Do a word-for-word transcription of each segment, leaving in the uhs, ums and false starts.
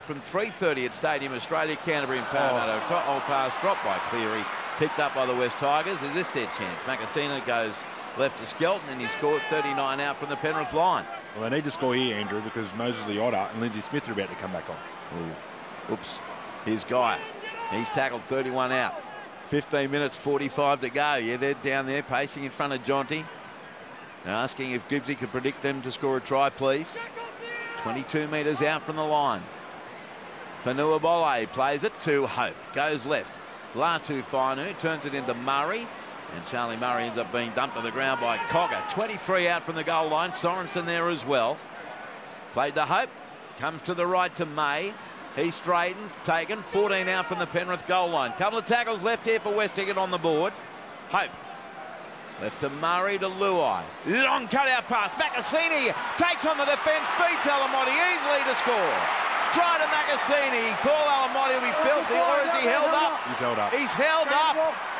From three thirty at Stadium Australia, Canterbury and Parramatta. Oh. Old pass dropped by Cleary, picked up by the West Tigers. Is this their chance? Makasina goes left to Skelton and he scored thirty-nine out from the Penrith line. Well, they need to score here, Andrew, because Moses Leota and Lindsay Smith are about to come back on. Ooh. Oops. Here's Guy. He's tackled thirty-one out. fifteen minutes, forty-five to go. Yeah, they're down there pacing in front of Jonty. Now asking if Gibbsy could predict them to score a try, please. twenty-two metres out from the line. Fanuabole plays it to Hope. Goes left. Latu Fainu turns it into Murray. And Charlie Murray ends up being dumped to the ground by Cogger. twenty-three out from the goal line. Sorensen there as well. Played to Hope. Comes to the right to May. He straightens. Taken. fourteen out from the Penrith goal line. Couple of tackles left here for West to get on the board. Hope. Left to Murray to Luai. Long cut-out pass. Makasini takes on the defence. Beats Alamotti easily to score. Try to Makasini. Paul Alamotti will be filthy, or is he held up? He's held up. He's held up.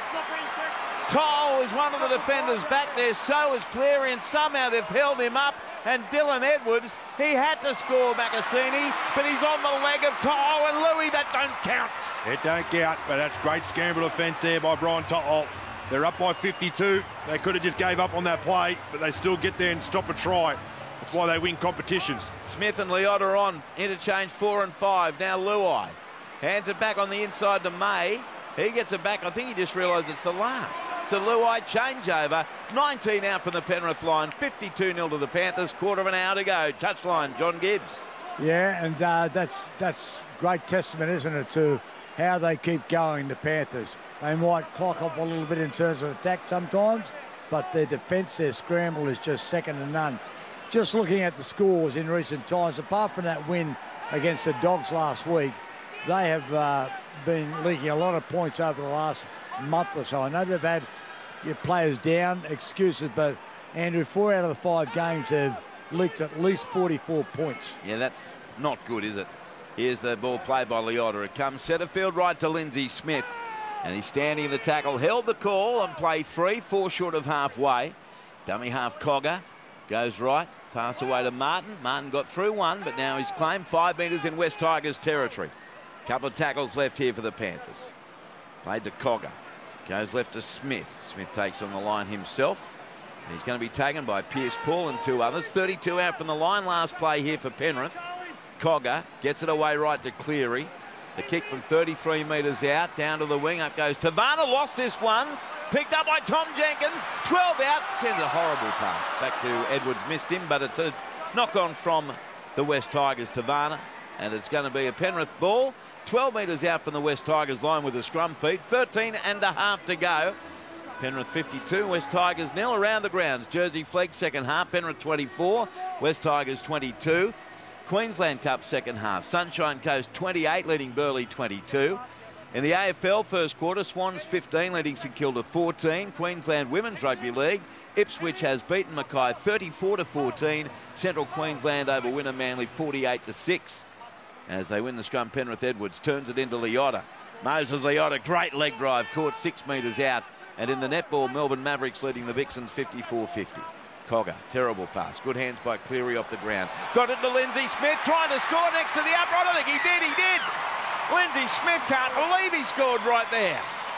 Toll is one of the defenders back there. So is Cleary, and somehow they've held him up. And Dylan Edwards, he had to score Makasini, but he's on the leg of Toll, and Louis, that don't count. It don't count, but that's great scramble offence there by Brian Toll. They're up by fifty-two. They could have just gave up on that play, but they still get there and stop a try. That's why they win competitions. Smith and Leota on. Interchange four and five. Now Luai. Hands it back on the inside to May. He gets it back. I think he just realised it's the last. To Luai, changeover. nineteen out from the Penrith line. fifty-two nil to the Panthers. Quarter of an hour to go. Touchline, John Gibbs. Yeah, and uh, that's, that's great testament, isn't it, to how they keep going, the Panthers. They might clock up a little bit in terms of attack sometimes, but their defence, their scramble is just second to none. Just looking at the scores in recent times, apart from that win against the Dogs last week, they have uh, been leaking a lot of points over the last month or so. I know they've had your players down, excuses, but Andrew, four out of the five games have leaked at least forty-four points. Yeah, that's not good, is it? Here's the ball played by Leota. It comes centre field right to Lindsay Smith. And he's standing in the tackle, held the call on play three, four short of halfway. Dummy half Cogger goes right, pass away to Martin. Martin got through one, but now he's claimed five metres in West Tigers territory. Couple of tackles left here for the Panthers. Played to Cogger. Goes left to Smith. Smith takes on the line himself. He's going to be taken by Pierce Paul and two others. thirty-two out from the line. Last play here for Penrith. Cogger gets it away right to Cleary. The kick from thirty-three metres out, down to the wing. Up goes Tavana. Lost this one. Picked up by Tom Jenkins. twelve out. Sends a horrible pass. Back to Edwards. Missed him, but it's a knock on from the West Tigers, Tavana. And it's going to be a Penrith ball. twelve metres out from the West Tigers line with the scrum feet. thirteen and a half to go. Penrith fifty-two, West Tigers nil around the grounds. Jersey Flegg second half. Penrith twenty-four, West Tigers twenty-two. Queensland Cup second half. Sunshine Coast twenty-eight, leading Burleigh twenty-two. In the A F L first quarter, Swans fifteen, leading St Kilda fourteen. Queensland Women's Rugby League, Ipswich has beaten Mackay thirty-four to fourteen. Central Queensland over Winner Manly forty-eight to six. As they win the scrum, Penrith Edwards turns it into Leota. Moses Leota, great leg drive, caught six metres out. And in the netball, Melbourne Mavericks leading the Vixens fifty-four fifty. Cogger, terrible pass. Good hands by Cleary off the ground. Got it to Lindsay Smith, trying to score next to the upright. I think he did, he did. Lindsay Smith can't believe he scored right there.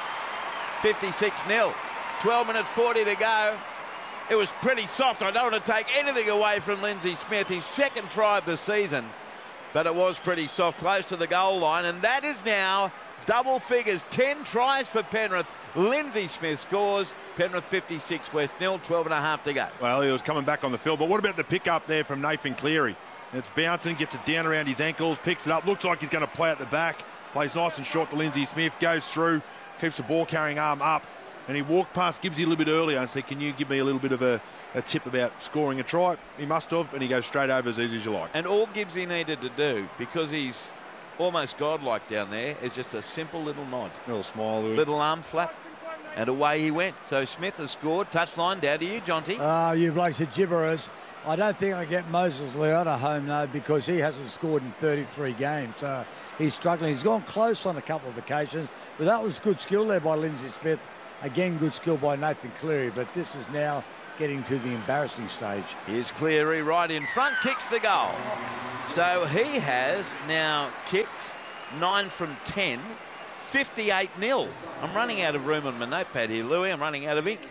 fifty-six nil. twelve minutes forty to go. It was pretty soft. I don't want to take anything away from Lindsay Smith. His second try of the season. But it was pretty soft, close to the goal line. And that is now double figures. ten tries for Penrith. Lindsay Smith scores. Penrith fifty-six, West nil, twelve and a half to go. Well, he was coming back on the field. But what about the pick up there from Nathan Cleary? It's bouncing, gets it down around his ankles, picks it up. Looks like he's going to play at the back. Plays nice and short to Lindsay Smith. Goes through, keeps the ball carrying arm up. And he walked past Gibbsy a little bit earlier and said, can you give me a little bit of a, a tip about scoring a try? He must have, and he goes straight over as easy as you like. And all Gibbsy needed to do, because he's almost godlike down there, is just a simple little nod. A little smile. Louis. Little arm flap. And away he went. So Smith has scored. Touchline down to you, Jonty. Ah, uh, you blokes are gibberers. I don't think I get Moses Leota home, though, because he hasn't scored in thirty-three games. So he's struggling. He's gone close on a couple of occasions. But that was good skill there by Lindsay Smith. Again, good skill by Nathan Cleary. But this is now getting to the embarrassing stage. Here's Cleary right in front, kicks the goal. So he has now kicked nine from ten, fifty-eight nil. I'm running out of room on my notepad here, Louis. I'm running out of ink.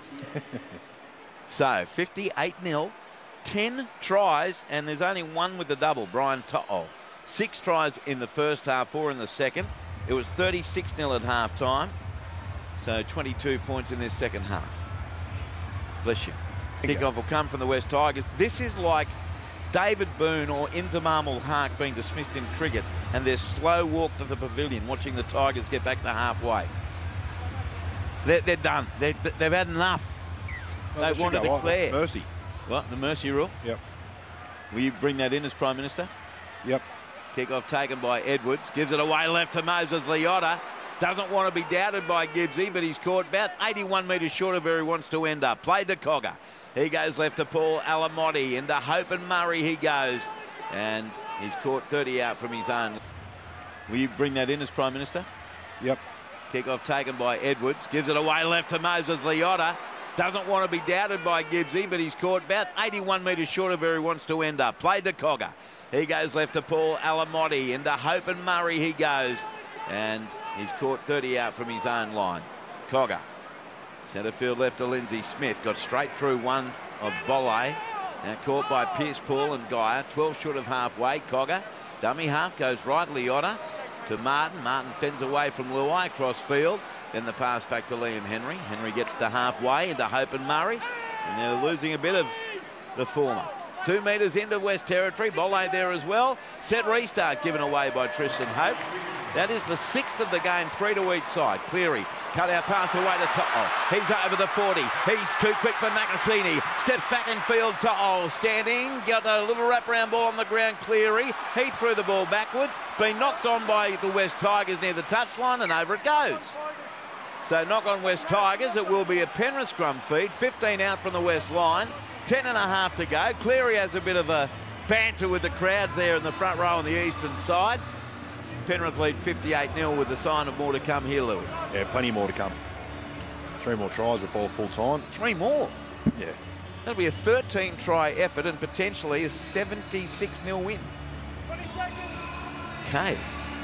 So fifty-eight nil, ten tries, and there's only one with the double, Brian To'o. Six tries in the first half, four in the second. It was thirty-six nil at half time. So twenty-two points in this second half. Bless you. Kickoff will come from the West Tigers. This is like David Boone or Inzamam Haque being dismissed in cricket and their slow walk to the pavilion, watching the Tigers get back to halfway. They're, they're done. They're, they've had enough. Well, they want to declare. Mercy. What? The mercy rule? Yep. Will you bring that in as Prime Minister? Yep. Kickoff taken by Edwards. Gives it away left to Moses Leota. Doesn't want to be doubted by Gibbsy, but he's caught about eighty-one metres short of where he wants to end up. Played to Cogger. He goes left to Paul Alamotti. Into Hope and Murray he goes. And he's caught thirty out from his own. Will you bring that in as Prime Minister? Yep. Kickoff taken by Edwards. Gives it away left to Moses Leota. Doesn't want to be doubted by Gibbsy, but he's caught about eighty-one metres short of where he wants to end up. Played to Cogger. He goes left to Paul Alamotti. Into Hope and Murray he goes. And he's caught thirty out from his own line. Cogger. Centre field left to Lindsay Smith. Got straight through one of Bolle. Now caught by Pierce Paul and Geyer. twelve short of halfway. Cogger. Dummy half goes right. Leota to Martin. Martin fends away from Luai across field. Then the pass back to Liam Henry. Henry gets to halfway into Hope and Murray. And they're losing a bit of the former. Two metres into West Territory. Bolle there as well. Set restart given away by Tristan Hope. That is the sixth of the game, three to each side. Cleary, cut out pass away to To'o. He's over the forty. He's too quick for Makasini. Steps back in field, To'o standing. Got a little wraparound ball on the ground, Cleary. He threw the ball backwards. Been knocked on by the West Tigers near the touchline, and over it goes. So knock on West Tigers. It will be a Penrith scrum feed. fifteen out from the West line. ten and a half to go. Cleary has a bit of a banter with the crowds there in the front row on the eastern side. Penrith lead fifty-eight nil with the sign of more to come here, Louis. Yeah, plenty more to come. Three more tries before full time. Three more? Yeah. That'll be a thirteen try effort and potentially a seventy-six nil win. twenty seconds. Okay.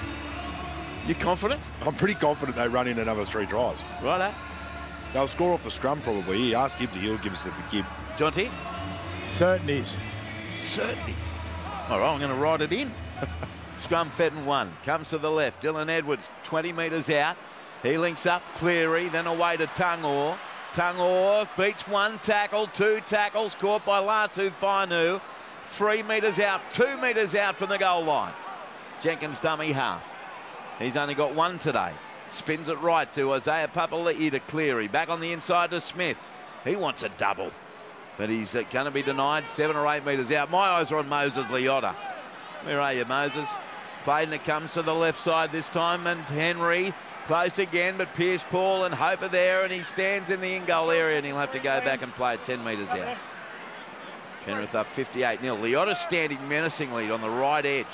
You confident? I'm pretty confident they run in another three tries. Righto. They'll score off the scrum probably. He asked Gibbsy, he'll give us the Gib. Jonty? Certainties. Certainties. All right, I'm going to write it in. Scrum Fenton one. Comes to the left. Dylan Edwards, twenty metres out. He links up Cleary, then away to Tungor. Tungor beats one tackle, two tackles, caught by Latu Fainu. Three metres out, two metres out from the goal line. Jenkins dummy half. He's only got one today. Spins it right to Isaiah Papali'i to Cleary. Back on the inside to Smith. He wants a double, but he's uh, going to be denied. Seven or eight metres out. My eyes are on Moses Leota. Where are you, Moses? Played and it comes to the left side this time, and Henry close again, but Pierce Paul and Hope are there, and he stands in the in-goal area, and he'll have to go back and play it ten metres out. Penrith up fifty-eight nil. Leota standing menacingly on the right edge.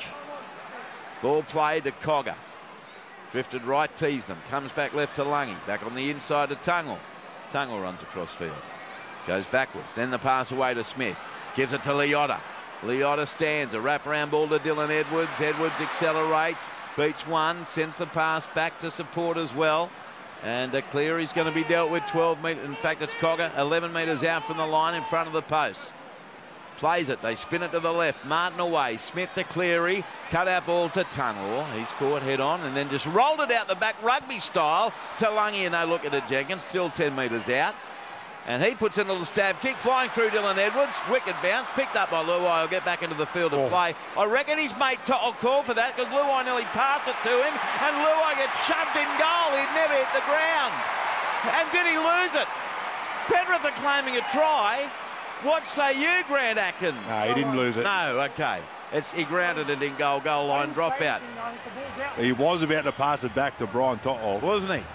Ball played to Cogger. Drifted right, teased them. Comes back left to Lungy. Back on the inside to Tungle. Tungle runs across field. Goes backwards. Then the pass away to Smith. Gives it to Leota. Leota stands. A wraparound ball to Dylan Edwards. Edwards accelerates. Beats one. Sends the pass back to support as well. And uh, Cleary's going to be dealt with twelve metres. In fact, it's Cogger. eleven metres out from the line in front of the post. Plays it. They spin it to the left. Martin away. Smith to Cleary. Cut out ball to Tunnel. He's caught head on and then just rolled it out the back rugby style to Lungy, and no look at it, Jenkins. Still ten metres out. And he puts in a little stab kick, flying through Dylan Edwards. Wicked bounce, picked up by Luai. He'll get back into the field of oh. play. I reckon his mate To'o called for that because Luai nearly passed it to him, and Luai gets shoved in goal. He'd never hit the ground. And did he lose it? Penrith are claiming a try. What say you, Grant Atkins? No, he didn't lose it. No, okay. It's, he grounded it in goal, goal line, drop out. He was about to pass it back to Brian To'o. Wasn't he?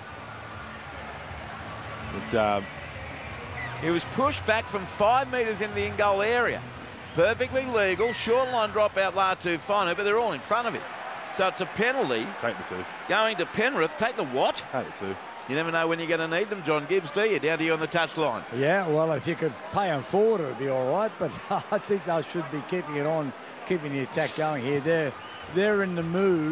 But, um, he was pushed back from five metres in the in-goal area. Perfectly legal, short line drop out Latu Fainu, but they're all in front of him. So it's a penalty. Take the two. Going to Penrith. Take the what? Take the two. You never know when you're going to need them, John Gibbs, do you? Down to you on the touchline. Yeah, well, if you could pay them forward, it would be all right. But I think they should be keeping it on, keeping the attack going here. They're, they're in the mood.